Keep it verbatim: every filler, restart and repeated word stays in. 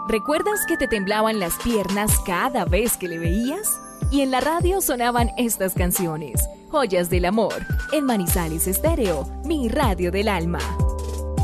¿Recuerdas que te temblaban las piernas cada vez que le veías? Y en la radio sonaban estas canciones, Joyas del Amor, en Manizales Estéreo, mi radio del alma.